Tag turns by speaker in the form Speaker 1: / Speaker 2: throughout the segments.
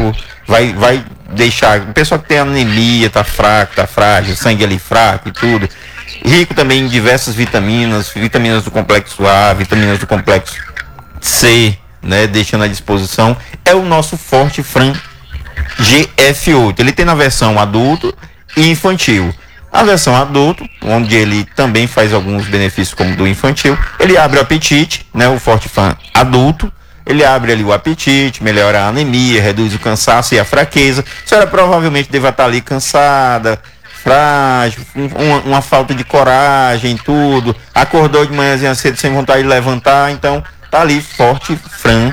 Speaker 1: fraco, vai deixar, o pessoal que tem anemia, tá fraco, tá frágil, sangue ali fraco e tudo, rico também em diversas vitaminas do complexo A, vitaminas do complexo C, né, deixando à disposição, é o nosso Forte Fran GF8. Ele tem na versão adulto e infantil. A versão adulto, onde ele também faz alguns benefícios como do infantil, ele abre o apetite, né, o Forte Fran adulto, ele abre ali o apetite, melhora a anemia, reduz o cansaço e a fraqueza. A senhora provavelmente deve estar ali cansada, frágil, uma falta de coragem, tudo, acordou de manhãzinha cedo sem vontade de levantar, então tá ali Forte Fran,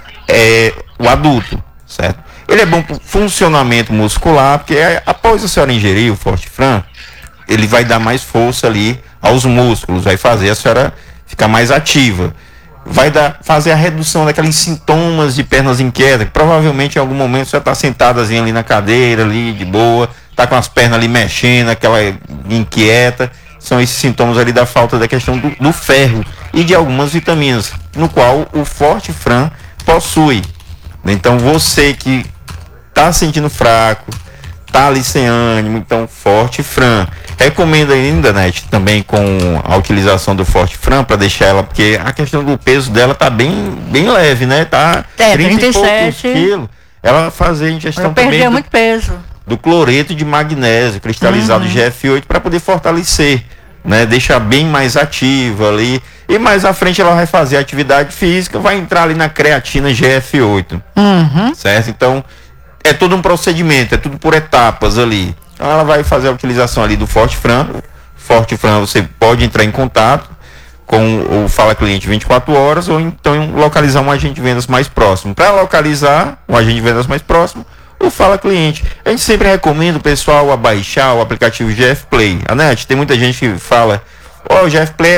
Speaker 1: o adulto, certo? Ele é bom para funcionamento muscular, porque após a senhora ingerir o Forte Fran, ele vai dar mais força ali aos músculos, vai fazer a senhora ficar mais ativa, vai fazer a redução daqueles sintomas de pernas inquietas, que provavelmente em algum momento você está sentadazinha ali na cadeira, ali de boa, tá com as pernas ali mexendo, aquela inquieta, são esses sintomas ali da falta da questão do ferro e de algumas vitaminas, no qual o Forte Fran possui. Então você que tá sentindo fraco, tá ali sem ânimo, então Forte Fran. Recomendo ainda, né, também com a utilização do Forte Fran para deixar ela, porque a questão do peso dela tá bem leve, né? Tá
Speaker 2: 37
Speaker 1: quilos. Ela fazer ingestão também
Speaker 2: muito peso
Speaker 1: do cloreto de magnésio cristalizado GF8 para poder fortalecer, né? Deixar bem mais ativa ali. E mais à frente ela vai fazer atividade física, vai entrar ali na creatina GF8. Certo? Então, é todo um procedimento, é tudo por etapas ali. Então ela vai fazer a utilização ali do Forte Fran. Forte Fran, você pode entrar em contato com o Fala Cliente 24 horas ou então localizar um agente de vendas mais próximo. Para localizar um agente de vendas mais próximo, o Fala Cliente. A gente sempre recomenda o pessoal a baixar o aplicativo GF Play. Anete, tem muita gente que fala, o GF Play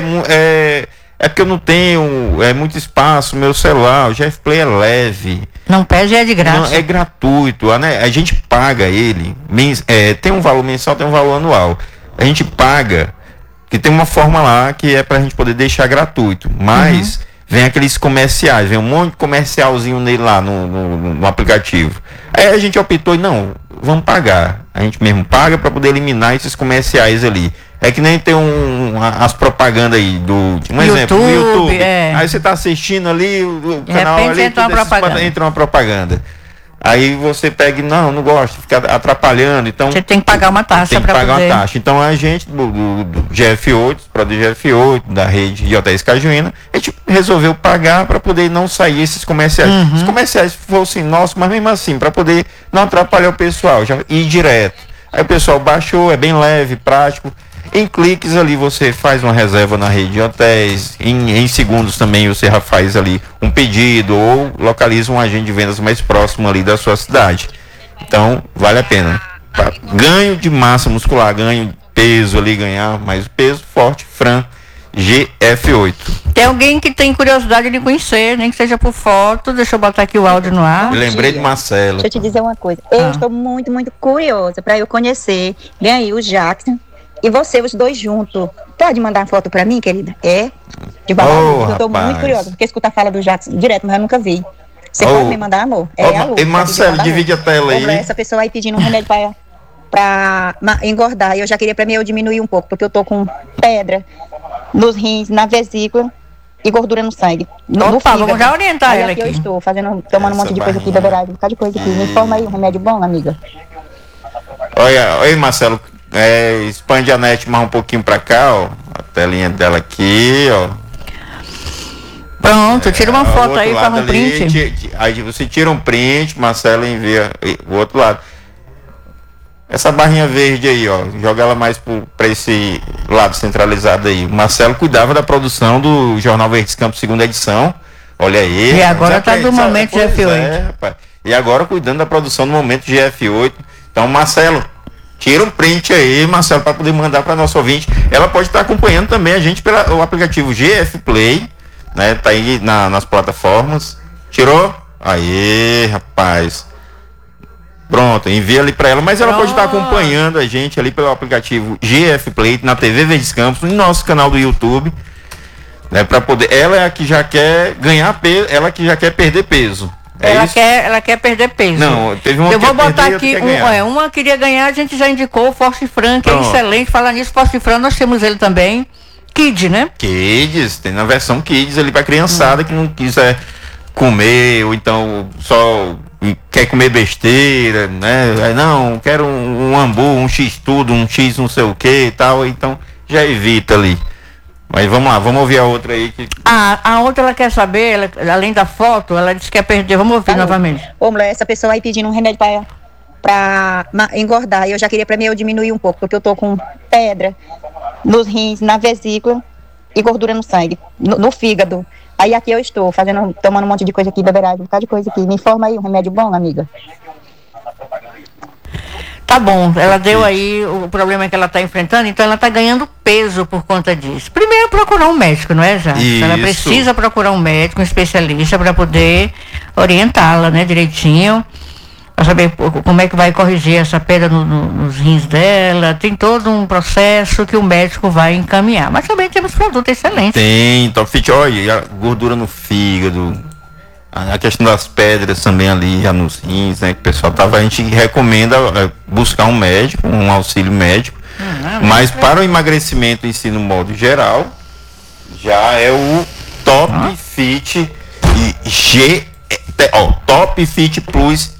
Speaker 1: é porque eu não tenho muito espaço no meu celular, o GF Play é leve.
Speaker 2: Não pede, é de graça.
Speaker 1: Não, é gratuito, né? A gente paga ele, tem um valor mensal, tem um valor anual. A gente paga, que tem uma forma lá que é pra gente poder deixar gratuito, mas vem aqueles comerciais, vem um monte de comercialzinho nele lá no aplicativo. Aí a gente optou e não, vamos pagar. A gente mesmo paga para poder eliminar esses comerciais ali. É que nem tem as propagandas aí um exemplo, do YouTube. Aí você tá assistindo ali, o canal ali, entra uma propaganda. Aí você pega e não gosta, fica atrapalhando. Então
Speaker 2: você tem que pagar uma taxa para poder.
Speaker 1: Uma taxa. Então a gente do GF8, para do GF8, da rede de hotéis Cajuína, a gente resolveu pagar para poder não sair esses comerciais. Os comerciais fossem nossos, mas mesmo assim, para poder não atrapalhar o pessoal, já ir direto. Aí o pessoal baixou, é bem leve, prático. Em cliques ali você faz uma reserva na rede de hotéis, em segundos também você já faz ali um pedido ou localiza um agente de vendas mais próximo ali da sua cidade. Então vale a pena. Ganho de massa muscular, ganho de peso ali, ganhar mais peso, Forte Fran GF8.
Speaker 2: Tem alguém que tem curiosidade de conhecer, nem que seja por foto, deixa eu botar aqui o áudio no ar.
Speaker 1: Eu lembrei de Marcelo.
Speaker 3: Deixa eu te dizer uma coisa, eu estou muito, muito curiosa para eu conhecer bem aí o Jackson e você, os dois juntos. Pode mandar uma foto pra mim, querida? De balão. Eu tô muito curiosa, porque escutar a fala do Jackson direto, mas eu nunca vi. Você pode me mandar, amor? A Lu.
Speaker 1: E Marcelo, divide a tela aí.
Speaker 3: Essa pessoa aí pedindo um remédio pra engordar. E eu já queria pra mim eu diminuir um pouco, porque eu tô com pedra nos rins, na vesícula e gordura no sangue.
Speaker 2: Opa, vamos já orientar ela aqui.
Speaker 3: Eu estou tomando um monte de coisa aqui, beberada, um bocado de coisa aqui. Me informa aí, um remédio bom, amiga.
Speaker 1: Oi, Marcelo. Expande a net mais um pouquinho pra cá, ó. A telinha dela aqui, ó.
Speaker 2: Pronto, tira uma foto aí, faz um print.
Speaker 1: Aí você tira um print, Marcelo envia o outro lado. Essa barrinha verde aí, ó. Joga ela mais pra esse lado centralizado aí. O Marcelo cuidava da produção do Jornal Verdes Campos, segunda edição. Olha aí.
Speaker 2: E agora tá do Momento GF8.
Speaker 1: E agora cuidando da produção do Momento GF8. Então, Marcelo, tira um print aí, Marcelo, para poder mandar para nosso ouvinte. Ela pode estar acompanhando também a gente pelo aplicativo GF Play, né? Tá aí nas plataformas. Tirou? Aí, rapaz. Pronto, envia ali para ela, mas ela pode estar acompanhando a gente ali pelo aplicativo GF Play, na TV Verdes Campos, no nosso canal do YouTube, né? Para poder, ela é a que já quer ganhar peso, ela que já quer perder peso,
Speaker 2: Ela quer perder peso.
Speaker 1: Não, teve uma
Speaker 2: Eu
Speaker 1: que
Speaker 2: vou
Speaker 1: quer
Speaker 2: botar
Speaker 1: perder,
Speaker 2: aqui,
Speaker 1: outra quer ganhar.
Speaker 2: uma queria ganhar, a gente já indicou o Forte Fran, que
Speaker 1: Pronto.
Speaker 2: é excelente. Falar nisso, Forte Fran, nós temos ele também. Kid, né?
Speaker 1: Kids, tem na versão Kids ali pra criançada que não quiser comer, ou então só quer comer besteira, né? Aí, não, quero um hambúrguer, um X tudo, um X não sei o que e tal, então já evita ali. Mas vamos lá, vamos ouvir a outra aí.
Speaker 2: A outra ela quer saber, além da foto, ela disse que quer perder. Vamos ouvir novamente.
Speaker 3: Ô, mulher, essa pessoa aí pedindo um remédio pra engordar. E eu já queria pra mim eu diminuir um pouco, porque eu tô com pedra nos rins, na vesícula e gordura no sangue, no fígado. Aí aqui eu estou tomando um monte de coisa aqui, beberagem, um bocado de coisa aqui. Me informa aí um remédio bom, amiga.
Speaker 2: Tá bom, ela deu aí o problema que ela está enfrentando, então ela está ganhando peso por conta disso. Primeiro procurar um médico, não é, Jacques? Ela precisa procurar um médico, um especialista para poder orientá-la, né, direitinho, para saber como é que vai corrigir essa perda nos rins dela. Tem todo um processo que o médico vai encaminhar. Mas também temos produtos excelentes.
Speaker 1: Tem, Top Fit, olha, a gordura no fígado, a questão das pedras também ali, já nos rins, né, que o pessoal a gente recomenda buscar um médico, um auxílio médico, mas para o emagrecimento em si, no modo geral, já é o Top Fit Top Fit Plus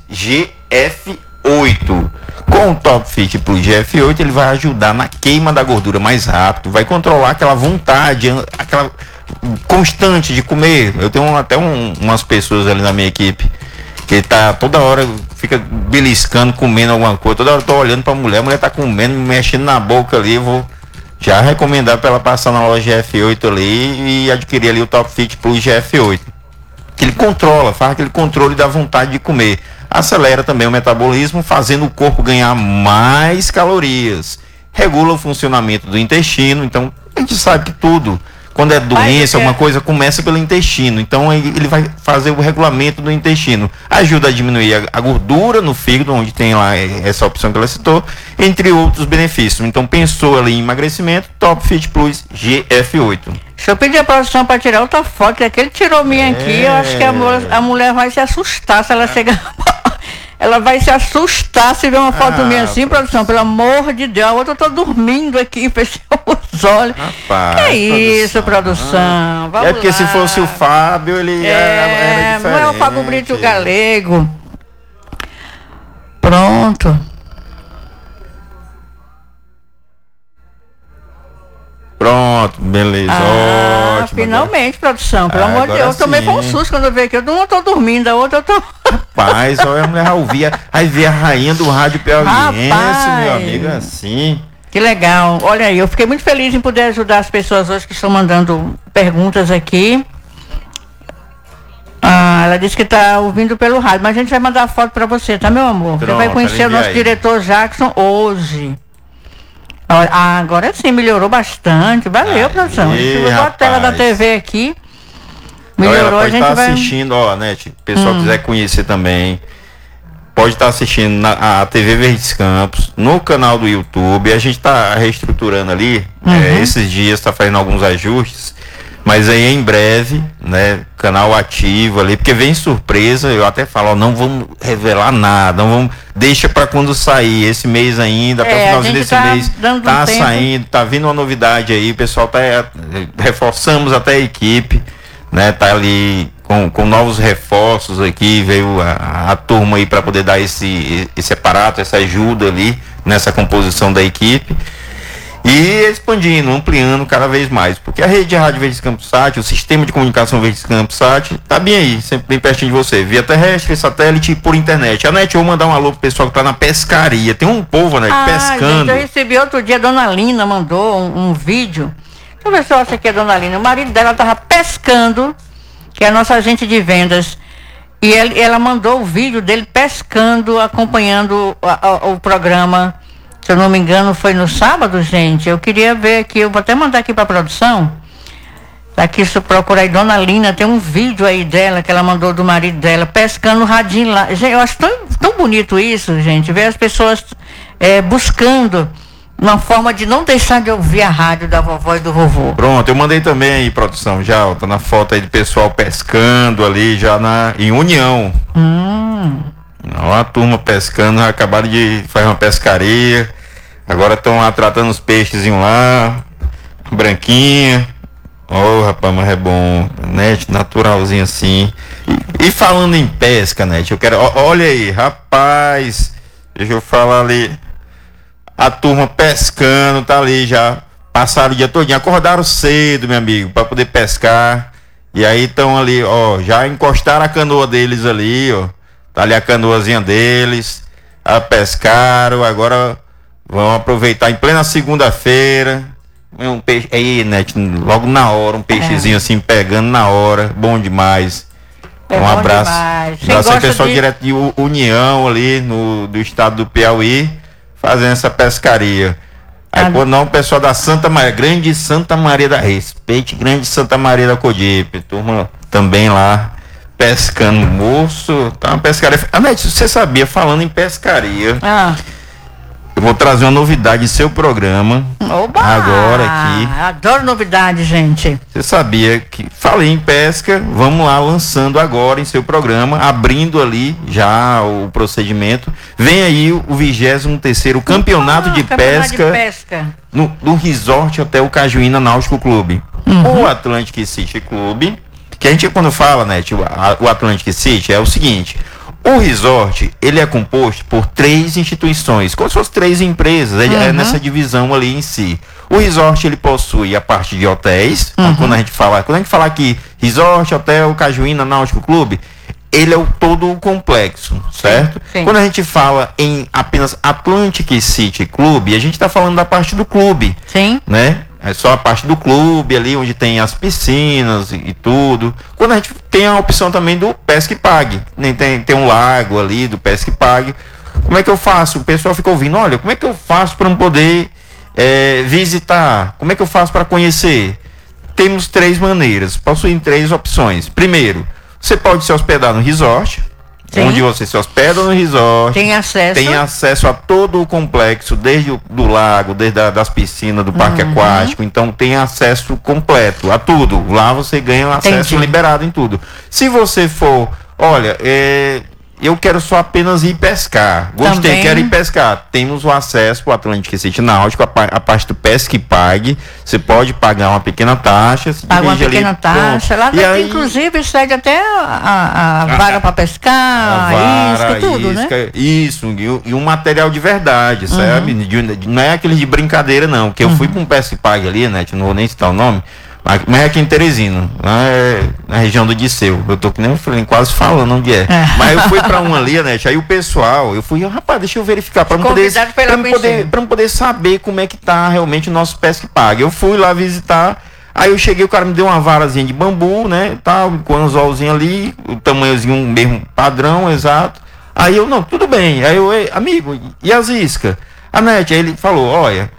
Speaker 1: GF8. Com o Top Fit Plus GF8, ele vai ajudar na queima da gordura mais rápido, vai controlar aquela vontade, aquela constante de comer. Eu tenho até umas pessoas ali na minha equipe que tá toda hora, fica beliscando, comendo alguma coisa, toda hora eu tô olhando pra mulher, a mulher tá comendo, mexendo na boca ali. Eu vou já recomendar pra ela passar na loja GF8 ali e adquirir ali o Top Fit Plus GF8, que ele controla, faz aquele controle da vontade de comer, acelera também o metabolismo, fazendo o corpo ganhar mais calorias, regula o funcionamento do intestino. Então a gente sabe que tudo, quando é doença, alguma coisa, começa pelo intestino. Então ele vai fazer o regulamento do intestino. Ajuda a diminuir a gordura no fígado, onde tem lá essa opção que ela citou, entre outros benefícios. Então pensou ali em emagrecimento, Top Fit Plus GF8.
Speaker 2: Deixa eu pedir a produção para tirar outra foto, que aquele tirou minha aqui. Eu acho que a mulher vai se assustar se ela chegar. Ela vai se assustar se ver uma foto minha assim, produção, pelo amor de Deus. A outra eu tô dormindo aqui, fechei os olhos.
Speaker 1: Rapaz,
Speaker 2: que isso, produção? Vamos
Speaker 1: porque
Speaker 2: lá.
Speaker 1: se fosse o Fábio, ele era diferente.
Speaker 2: Não é o Fábio Brito Galego. Pronto.
Speaker 1: Pronto, beleza, ótimo.
Speaker 2: Finalmente, produção, pelo amor de Deus. Eu tomei um susto quando eu vi aqui. Eu tô dormindo, a outra eu tô...
Speaker 1: Rapaz, olha a mulher aí vê a rainha do rádio piauiense, meu amigo, assim.
Speaker 2: Que legal. Olha aí, eu fiquei muito feliz em poder ajudar as pessoas hoje que estão mandando perguntas aqui. Ela disse que está ouvindo pelo rádio, mas a gente vai mandar a foto para você, tá, meu amor? Pronto, você vai conhecer o nosso diretor Jackson hoje. Agora sim, melhorou bastante. Valeu, produção. A gente botou a tela da TV aqui. Melhorou,
Speaker 1: a gente vai assistindo, Nete, o pessoal quiser conhecer também, pode estar assistindo a TV Verdes Campos, no canal do YouTube. A gente está reestruturando ali, esses dias está fazendo alguns ajustes, mas aí em breve, né, canal ativo ali, porque vem surpresa. Eu até falo, não vamos revelar nada, não vamos, deixa para quando sair, esse mês ainda, até o finalzinho desse mês, tá saindo, tá vindo uma novidade aí, o pessoal reforçamos até a equipe, né, tá ali com novos reforços aqui, veio a turma aí para poder dar esse aparato, essa ajuda ali nessa composição da equipe e expandindo, ampliando cada vez mais, porque a rede de rádio Verdes Campos Sat, o sistema de comunicação Verdes Campos Sat, tá bem aí, sempre bem pertinho de você, via terrestre, satélite e por internet. A Nete, eu vou mandar um alô pro pessoal que tá na pescaria, tem um povo, né, pescando.
Speaker 2: Gente, eu recebi outro dia, a dona Lina mandou um vídeo. Deixa eu ver se eu acho aqui a dona Lina. O marido dela estava pescando, que é a nossa agente de vendas, e ela mandou o vídeo dele pescando, acompanhando o programa. Se eu não me engano, foi no sábado, gente. Eu queria ver aqui, eu vou até mandar aqui para a produção. Aqui, se eu procurar aí, dona Lina, tem um vídeo aí dela, que ela mandou do marido dela, pescando o radinho lá. Gente, eu acho tão bonito isso, gente, ver as pessoas buscando Uma forma de não deixar de ouvir a rádio da vovó e do vovô.
Speaker 1: Pronto, eu mandei também aí, produção, já, ó, tá na foto aí do pessoal pescando ali, já em União. Ó, a turma pescando, acabaram de fazer uma pescaria, agora estão lá tratando os peixezinhos lá, branquinha. Ô, rapaz, mas é bom, né, naturalzinho assim. E falando em pesca, né, eu quero, olha aí, rapaz, deixa eu falar ali. A turma pescando, tá ali já. Passaram o dia todinho, acordaram cedo, meu amigo, para poder pescar. E aí estão ali, ó, já encostaram a canoa deles ali, ó. Tá ali a canoazinha deles. Pescaram, agora vão aproveitar em plena segunda-feira. Um peixe aí, né? Logo na hora, um peixezinho assim, pegando na hora. Bom demais. Um abraço. Abraço aí, pessoal direto de União ali, do estado do Piauí, fazendo essa pescaria. Aí quando não, o pessoal da Santa Maria, Grande Santa Maria da Respeite, Grande Santa Maria da Codipe, turma também lá pescando, moço, tá uma pescaria. Anete, você sabia, falando em pescaria, eu vou trazer uma novidade em seu programa.
Speaker 2: Oba!
Speaker 1: Agora aqui.
Speaker 2: Adoro novidade, gente.
Speaker 1: Você sabia que, falei em pesca, vamos lá, lançando agora em seu programa, abrindo ali já o procedimento. Vem aí o 23º Campeonato de Pesca no Resort Hotel Cajuína Náutico Clube. O Atlantic City Clube, que a gente quando fala, né, o Atlantic City é o seguinte: o resort, ele é composto por 3 instituições, como se fossem 3 empresas, é nessa divisão ali em si. O resort, ele possui a parte de hotéis, quando a gente fala aqui, resort, hotel, Cajuína, Náutico Clube, ele é todo o complexo, certo? Sim. Quando a gente fala em apenas Atlantic City Clube, a gente está falando da parte do clube, né? É só a parte do clube ali, onde tem as piscinas e tudo. Quando a gente tem a opção também do Pesque Pague, tem um lago ali do Pesque Pague. Como é que eu faço? O pessoal fica ouvindo, olha, como é que eu faço para poder visitar? Como é que eu faço para conhecer? Temos 3 maneiras, possuem 3 opções. Primeiro, você pode se hospedar no resort. Onde você se hospeda no resort, tem acesso a todo o complexo, desde do lago, desde das piscinas, do parque aquático. Então tem acesso completo a tudo. Lá você ganha acesso liberado em tudo. Se você for, olha, eu quero só apenas ir pescar, gostei, quero ir pescar, temos o acesso ao Atlantic City Náutico, a parte do Pesque Pague. Você pode pagar uma pequena taxa,
Speaker 2: paga uma pequena taxa, lá aí, inclusive segue até a vara para pescar, isca, tudo, né?
Speaker 1: Isso, e um material de verdade, sabe? Não é aquele de brincadeira, não, que eu fui com um Pesque Pague ali, né? Não vou nem citar o nome, mas é aqui em Teresina, na região do Disseu. Eu tô que nem quase falando onde é. Mas eu fui pra uma ali, né? Aí o pessoal, eu fui, rapaz, deixa eu verificar pra não poder saber como é que tá realmente o nosso Pesque Pague. Eu fui lá visitar, aí eu cheguei, o cara me deu uma varazinha de bambu, né? Tal, com um anzolzinho ali, o tamanhozinho mesmo padrão, exato. Aí eu, não, tudo bem. Aí eu, amigo, e as iscas? A Nete, aí ele falou, olha,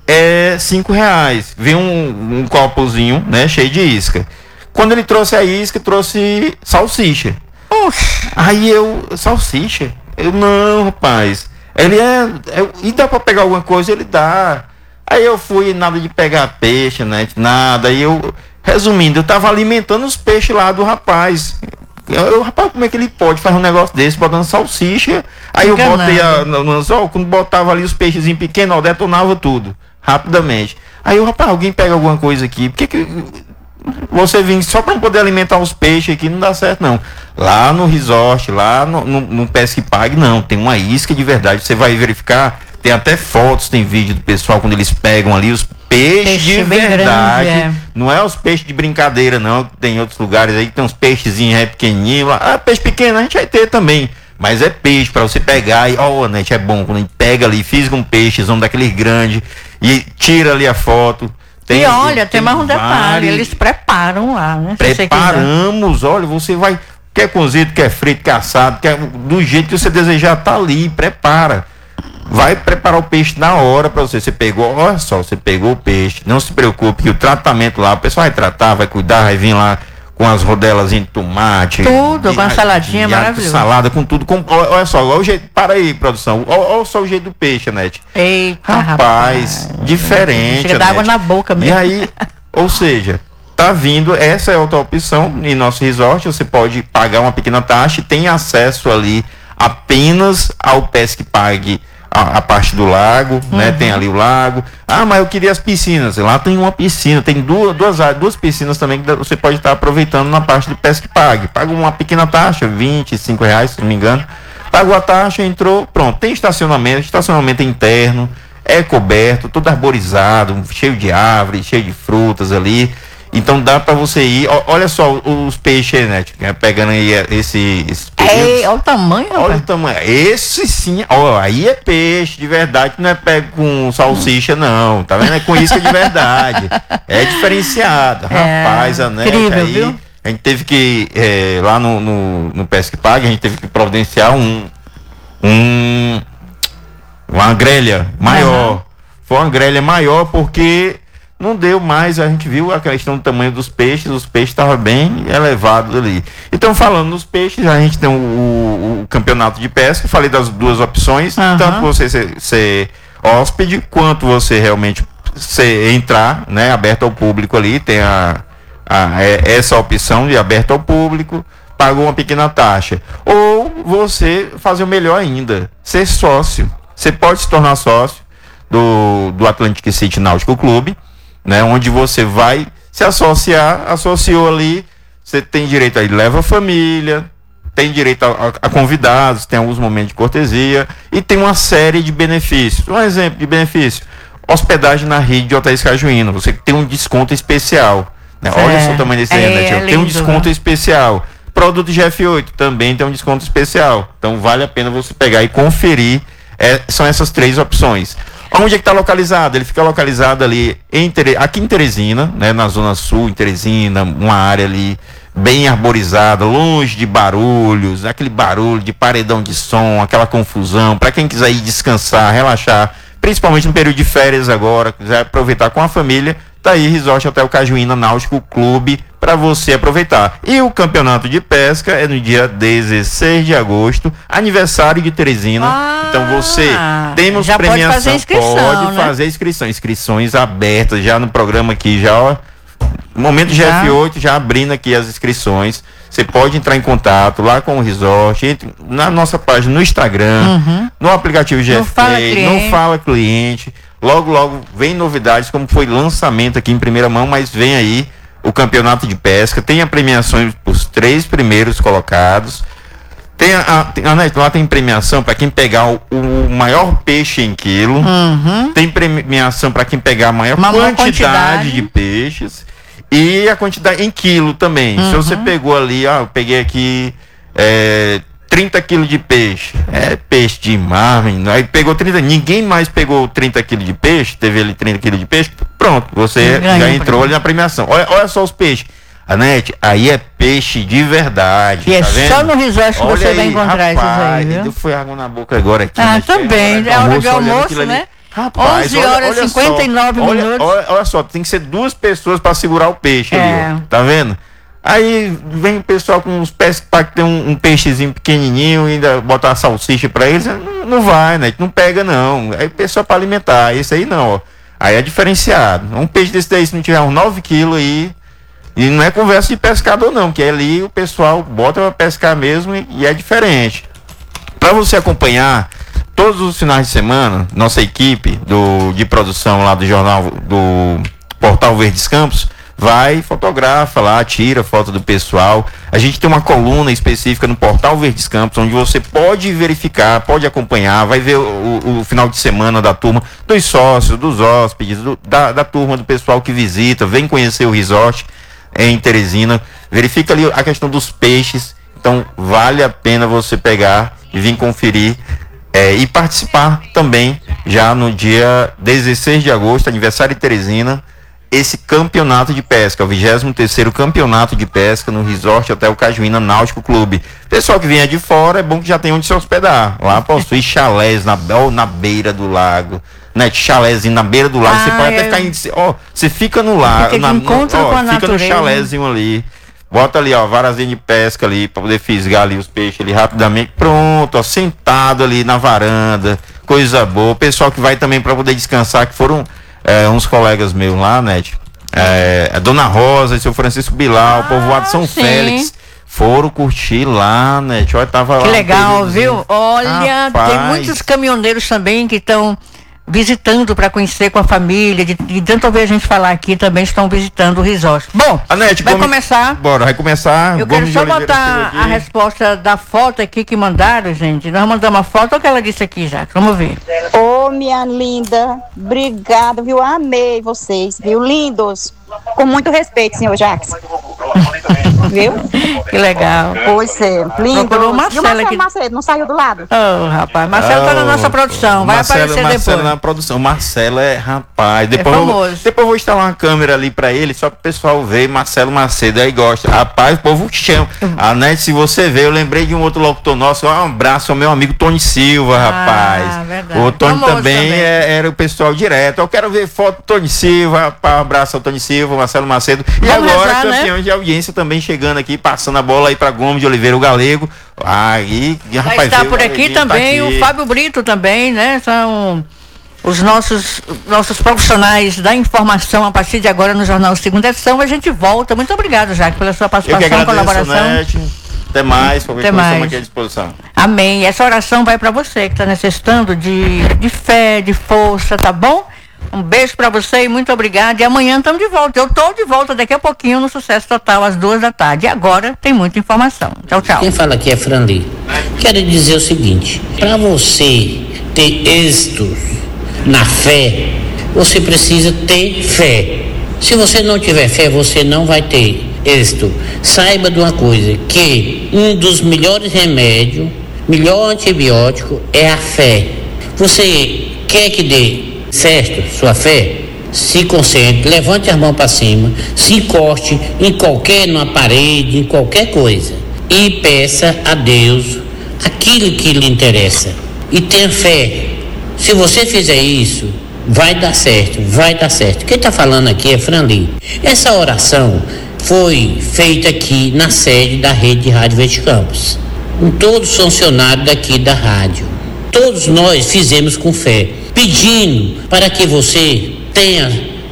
Speaker 1: R$5. Vem um copozinho, né, cheio de isca. Quando ele trouxe a isca, trouxe salsicha. Aí salsicha? Eu, não, rapaz. Ele e dá pra pegar alguma coisa? Ele dá. Aí eu fui, nada de pegar peixe, né, nada. Aí resumindo, eu tava alimentando os peixes lá do rapaz. Rapaz, como é que ele pode fazer um negócio desse, botando salsicha? Aí eu botei no anzol, quando botava ali os peixes pequenos, detonava tudo rapidamente. Aí eu, rapaz, alguém pega alguma coisa aqui, por que você vem só para poder alimentar os peixes aqui? Não dá certo, não. Lá no resort, lá no Pesque Pague, não, tem uma isca de verdade, você vai verificar, tem até fotos, tem vídeo do pessoal quando eles pegam ali os peixes de verdade, grande, não é os peixes de brincadeira, não, tem outros lugares aí que tem uns peixezinhos pequenininhos lá, peixe pequeno a gente vai ter também, mas é peixe para você pegar e, né, é bom, quando a gente pega ali, fisga um peixezão daqueles grandes e tira ali a foto.
Speaker 2: E olha, tem mais um detalhe, eles preparam lá, né?
Speaker 1: Preparamos, olha, você vai, quer cozido, quer frito, quer assado, do jeito que você desejar, tá ali, prepara. Vai preparar o peixe na hora para você. Você pegou, olha só, você pegou o peixe, não se preocupe que o tratamento lá, o pessoal vai tratar, vai cuidar, vai vir lá com as rodelas em tomate.
Speaker 2: Tudo, com a saladinha maravilhosa.
Speaker 1: Salada, com tudo. Olha só, olha o jeito. Para aí, produção. Olha só o jeito do peixe, Anete.
Speaker 2: Eita,
Speaker 1: rapaz. Diferente.
Speaker 2: Chega d'água na boca mesmo.
Speaker 1: E aí, ou seja, tá vindo, essa é outra opção em nosso resort. Você pode pagar uma pequena taxa e tem acesso ali apenas ao Pesque Pague. A parte do lago, né? Tem ali o lago. Ah, mas eu queria as piscinas. Lá tem uma piscina, tem duas piscinas também que você pode estar aproveitando na parte do Pesque Pague. Paga uma pequena taxa, R$25, se não me engano. Pagou a taxa, entrou, pronto. Tem estacionamento interno, é coberto, todo arborizado, cheio de árvores, cheio de frutas ali. Então dá para você ir. Olha só os peixes, né? Pegando aí esses peixes.
Speaker 2: Olha o tamanho, rapaz.
Speaker 1: Olha o tamanho. Esse sim, ó, aí é peixe de verdade, não é pego com salsicha, não. Tá vendo? É com isca de verdade. É diferenciado. Rapaz, a Anete,
Speaker 2: incrível,
Speaker 1: aí
Speaker 2: viu?
Speaker 1: a gente teve que, lá no Pesque Pague, a gente teve que providenciar uma grelha maior. Foi uma grelha maior porque não deu mais, a gente viu a questão do tamanho dos peixes, os peixes estavam bem elevados ali. Então, falando nos peixes, a gente tem o campeonato de pesca, falei das duas opções, tanto você ser hóspede, quanto você realmente entrar, né, aberto ao público ali, tem essa opção de aberto ao público, pagou uma pequena taxa. Ou você fazer o melhor ainda, ser sócio. Você pode se tornar sócio do Atlantic City Náutico Clube, né, onde você vai se associou ali, você tem direito aí, leva a família, tem direito a convidados, tem alguns momentos de cortesia e tem uma série de benefícios. Um exemplo de benefício: hospedagem na rede de hotéis Cajuína, você tem um desconto especial, né? Olha só o tamanho desse né? Tem um desconto especial. Produto GF8 também tem um desconto especial, então vale a pena você pegar e conferir. São essas três opções. Onde é que está localizado? Ele fica localizado ali aqui em Teresina, né, na zona sul, em Teresina, uma área ali bem arborizada, longe de barulhos, aquele barulho de paredão de som, aquela confusão. Para quem quiser ir descansar, relaxar, principalmente no período de férias agora, quiser aproveitar com a família, tá aí Resort Hotel Cajuína Náutico Clube para você aproveitar. E o campeonato de pesca é no dia 16 de agosto, aniversário de Teresina. Então você temos
Speaker 2: já
Speaker 1: premiação,
Speaker 2: pode fazer inscrição,
Speaker 1: pode fazer inscrições abertas já no programa aqui, já ó, momento GF8, já abrindo aqui as inscrições. Você pode entrar em contato lá com o resort, entre na nossa página no Instagram, no aplicativo GF3, não fala cliente. Logo vem novidades, como foi lançamento aqui em primeira mão, mas vem aí o campeonato de pesca, tem a premiação para os 3 primeiros colocados. Lá tem premiação para quem pegar o maior peixe em quilo. Tem premiação para quem pegar a maior quantidade de peixes. E a quantidade em quilo também. Se você pegou ali, eu peguei aqui 30 quilos de peixe. É peixe de mar, aí pegou 30, ninguém mais pegou 30 quilos de peixe, teve ali 30 quilos de peixe, pronto, você já entrou ali na premiação. Olha só os peixes. Anete, aí é peixe de verdade.
Speaker 2: E
Speaker 1: tá vendo?
Speaker 2: Só no resort que você vai encontrar esses aí, viu?
Speaker 1: Foi água na boca agora aqui.
Speaker 2: Também, é hora de almoço, né?
Speaker 1: Rapaz,
Speaker 2: 11 horas e 59 minutos.
Speaker 1: Olha só, tem que ser 2 pessoas para segurar o peixe ali, ó, tá vendo? Aí vem o pessoal com uns pés que tem um peixezinho pequenininho, ainda botar a salsicha para eles, não vai, né? Não pega não. Aí o pessoal para alimentar, esse aí não, ó. Aí é diferenciado. Um peixe desse daí, se não tiver uns 9 quilos aí, e não é conversa de pescador não, que ali o pessoal bota para pescar mesmo e é diferente. Para você acompanhar todos os finais de semana, nossa equipe de produção lá do jornal do Portal Verdes Campos vai, fotografa lá, tira foto do pessoal. A gente tem uma coluna específica no Portal Verdes Campos, onde você pode verificar, pode acompanhar, vai ver o final de semana da turma, dos sócios, dos hóspedes, da turma do pessoal que visita, vem conhecer o resort em Teresina, verifica ali a questão dos peixes. Então vale a pena você pegar e vir conferir e participar também já no dia 16 de agosto, aniversário de Teresina, esse campeonato de pesca, o 23º campeonato de pesca no Resort Hotel Cajuína Náutico Clube. Pessoal que vier de fora, é bom que já tem onde se hospedar. Lá possui chalés na beira do lago, né? Chalézinho na beira do lago, você pode até ficar você fica no lago,
Speaker 2: fica no
Speaker 1: chalézinho ali, bota ali, ó, varazinha de pesca ali, pra poder fisgar ali os peixes ali rapidamente, pronto, ó, sentado ali na varanda, coisa boa. O pessoal que vai também pra poder descansar, que foram uns colegas meus lá, né, a Dona Rosa e seu Francisco Bilal, o povoado São Félix, foram curtir lá, né, tava lá.
Speaker 2: Que legal, viu? Olha, rapaz, tem muitos caminhoneiros também que estão visitando para conhecer com a família, de tanto ouvir a gente falar aqui, também estão visitando o resort. Bom,
Speaker 1: Anete,
Speaker 2: vai começar.
Speaker 1: Bora, vai começar.
Speaker 2: Eu quero só botar a resposta da foto aqui que mandaram, gente. Nós mandamos a foto, olha o que ela disse aqui, já. Vamos ver.
Speaker 3: Ô, minha linda, obrigada, viu? Amei vocês, viu? Lindos. Com muito respeito, senhor Jacques. Viu?
Speaker 2: Que legal.
Speaker 3: Pois é, lindo.
Speaker 2: Procurou o Marcelo aqui.
Speaker 3: Marcelo não saiu do lado?
Speaker 2: Oh, rapaz, Marcelo tá na nossa produção, vai aparecer depois.
Speaker 1: Marcelo na produção, Marcelo rapaz, depois
Speaker 2: famoso.
Speaker 1: Depois eu vou instalar uma câmera ali pra ele, só pro pessoal ver, Marcelo Macedo, aí gosta. Rapaz, o povo chama. Né, se você ver, eu lembrei de um outro locutor nosso, um abraço ao meu amigo Tony Silva, rapaz.
Speaker 2: Verdade.
Speaker 1: O Tony também era o pessoal direto. Eu quero ver foto do Tony Silva, rapaz, um abraço ao Tony Silva, Marcelo Macedo. E
Speaker 2: vamos
Speaker 1: agora,
Speaker 2: rezar,
Speaker 1: campeão, né, de audiência também chegando aqui, passando a bola aí pra Gomes de Oliveira, o Galego. Aí, rapaz,
Speaker 2: está por aqui também o Fábio Brito também, né? São os nossos profissionais da informação a partir de agora no Jornal Segunda Edição. A gente volta. Muito obrigado, Jaque, pela sua participação e colaboração.
Speaker 1: Até mais, qualquer coisa estamos aqui à disposição.
Speaker 2: Amém. Essa oração vai para você que está necessitando de fé, de força, tá bom? Um beijo pra você e muito obrigada. E amanhã estamos de volta. Eu tô de volta daqui a pouquinho no Sucesso Total, às 2h. E agora tem muita informação. Tchau, tchau.
Speaker 4: Quem fala aqui é Franli. Quero dizer o seguinte: para você ter êxito na fé, você precisa ter fé. Se você não tiver fé, você não vai ter êxito. Saiba de uma coisa, que um dos melhores remédios, melhor antibiótico é a fé. Você quer que dê certo sua fé? Se concentre, levante as mãos para cima, se encoste numa parede, em qualquer coisa e peça a Deus aquilo que lhe interessa e tenha fé. Se você fizer isso, vai dar certo, vai dar certo. Quem está falando aqui é Franli. Essa oração foi feita aqui na sede da Rede de Rádio Verde Campos, com todos os funcionários daqui da rádio. Todos nós fizemos com fé, pedindo para que você tenha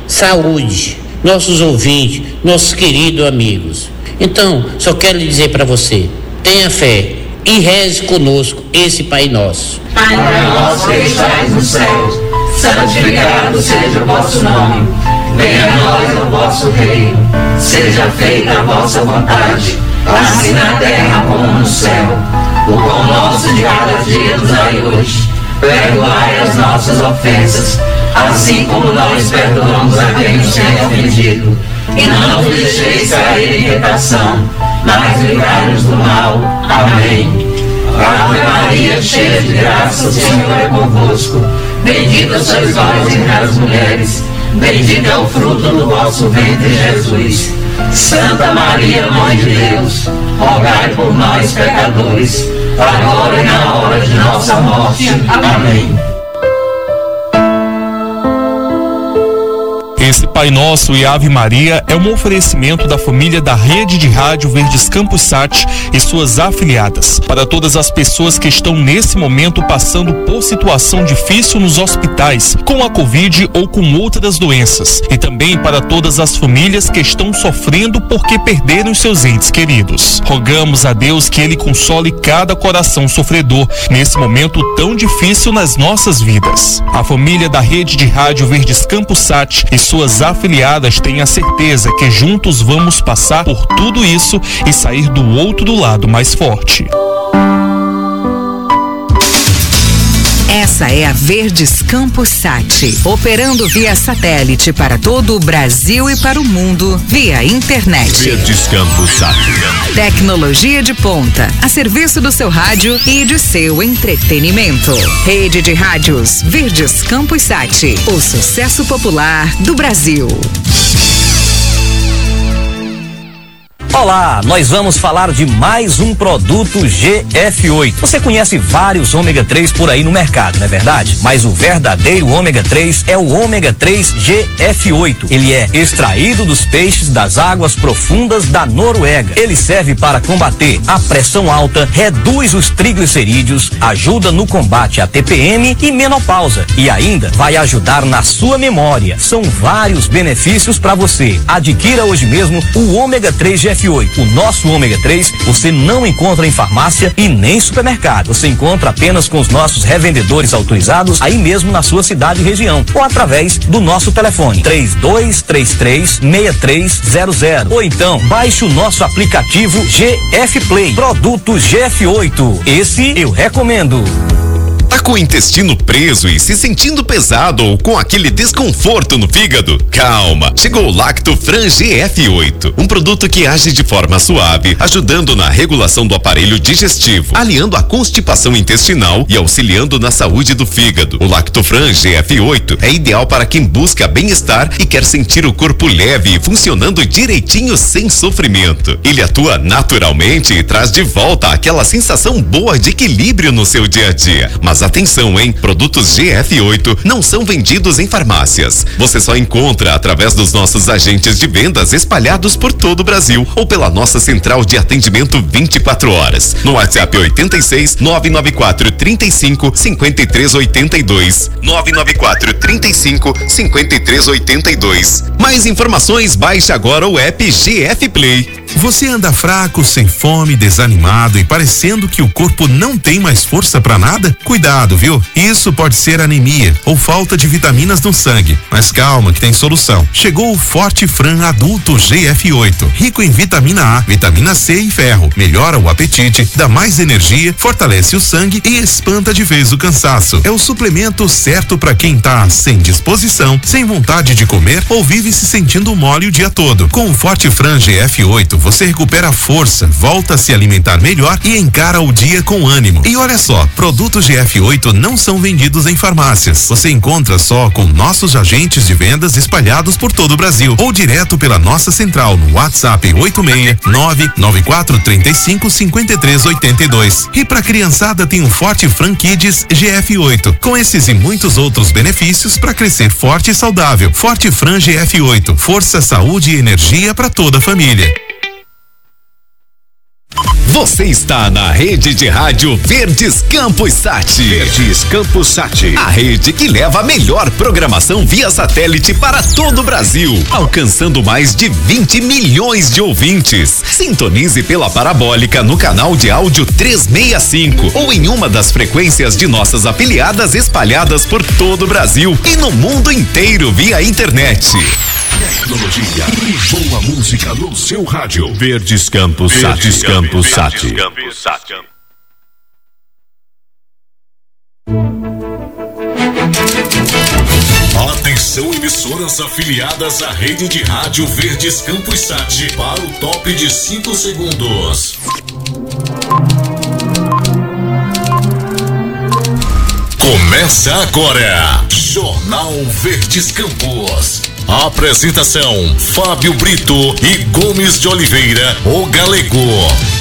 Speaker 4: saúde, nossos ouvintes, nossos queridos amigos. Então, só quero dizer para você, tenha fé e reze conosco esse Pai Nosso.
Speaker 5: Pai nosso que estais no céu, santificado seja o vosso nome. Venha a nós o vosso reino, seja feita a vossa vontade, assim na terra como no céu. O pão nosso de cada dia nos dai hoje. Perdoai as nossas ofensas, assim como nós perdoamos a quem nos tem ofendido. E não nos deixeis cair em tentação, mas livrai-nos do mal. Amém. Ave Maria, cheia de graça, o Senhor é convosco. Bendita sois vós entre as mulheres, bendito é o fruto do vosso ventre, Jesus. Santa Maria, Mãe de Deus, rogai por nós, pecadores, agora e na hora de nossa morte. Amém.
Speaker 6: Esse Pai Nosso e Ave Maria é um oferecimento da família da Rede de Rádio Verdes Campos Sat e suas afiliadas. Para todas as pessoas que estão nesse momento passando por situação difícil nos hospitais, com a Covid ou com outras doenças. E também para todas as famílias que estão sofrendo porque perderam seus entes queridos. Rogamos a Deus que Ele console cada coração sofredor nesse momento tão difícil nas nossas vidas. A família da Rede de Rádio Verdes Campos Sat e suas afiliadas têm a certeza que juntos vamos passar por tudo isso e sair do outro lado mais forte.
Speaker 7: Essa é a Verdes Campos Sat, operando via satélite para todo o Brasil e para o mundo via internet.
Speaker 8: Verdes Campos Sat.
Speaker 7: Tecnologia de ponta, a serviço do seu rádio e de seu entretenimento. Rede de Rádios Verdes Campos Sat, o sucesso popular do Brasil.
Speaker 8: Olá, nós vamos falar de mais um produto GF8. Você conhece vários ômega 3 por aí no mercado, não é verdade? Mas o verdadeiro ômega 3 é o ômega 3 GF8. Ele é extraído dos peixes das águas profundas da Noruega. Ele serve para combater a pressão alta, reduz os triglicerídeos, ajuda no combate à TPM e menopausa e ainda vai ajudar na sua memória. São vários benefícios para você. Adquira hoje mesmo o ômega 3 GF8. O nosso ômega 3 você não encontra em farmácia e nem supermercado. Você encontra apenas com os nossos revendedores autorizados aí mesmo na sua cidade e região ou através do nosso telefone 3233-6300 ou então baixe o nosso aplicativo GF Play. Produto GF8. Esse eu recomendo.
Speaker 9: Tá com o intestino preso e se sentindo pesado ou com aquele desconforto no fígado? Calma, chegou o Lactofran GF8, um produto que age de forma suave, ajudando na regulação do aparelho digestivo, aliando a constipação intestinal e auxiliando na saúde do fígado. O Lactofran GF8 é ideal para quem busca bem-estar e quer sentir o corpo leve e funcionando direitinho sem sofrimento. Ele atua naturalmente e traz de volta aquela sensação boa de equilíbrio no seu dia a dia. Mas atenção, hein? Produtos GF8 não são vendidos em farmácias. Você só encontra através dos nossos agentes de vendas espalhados por todo o Brasil ou pela nossa central de atendimento 24 horas. No WhatsApp 86 994 35 53 82. 994 35 53 82. Mais informações, baixe agora o app GF Play.
Speaker 10: Você anda fraco, sem fome, desanimado e parecendo que o corpo não tem mais força pra nada? Cuidado, viu? Isso pode ser anemia ou falta de vitaminas no sangue. Mas calma que tem solução. Chegou o Forte Fran Adulto GF8, rico em vitamina A, vitamina C e ferro. Melhora o apetite, dá mais energia, fortalece o sangue e espanta de vez o cansaço. É o suplemento certo pra quem tá sem disposição, sem vontade de comer ou vive se sentindo mole o dia todo. Com o Forte Fran GF8, você recupera a força, volta a se alimentar melhor e encara o dia com ânimo. E olha só, produtos GF8 não são vendidos em farmácias. Você encontra só com nossos agentes de vendas espalhados por todo o Brasil ou direto pela nossa central no WhatsApp 869-9435-5382. E pra criançada tem o Forte Fran Kids GF8, com esses e muitos outros benefícios para crescer forte e saudável. Forte Fran GF8, força, saúde e energia para toda a família.
Speaker 9: Você está na rede de rádio Verdes Campos Sat.
Speaker 11: Verdes Campos Sat.
Speaker 9: A rede que leva a melhor programação via satélite para todo o Brasil, alcançando mais de 20 milhões de ouvintes. Sintonize pela parabólica no canal de áudio 365 ou em uma das frequências de nossas afiliadas espalhadas por todo o Brasil e no mundo inteiro via internet.
Speaker 11: Tecnologia e boa música no seu rádio. Verdes Campos Sat. Verdes Campos Sat. Atenção, emissoras afiliadas à rede de rádio Verdes Campos Sat para o top de 5 segundos. Começa agora, Jornal Verdes Campos. Apresentação: Fábio Brito e Gomes de Oliveira, o Galego.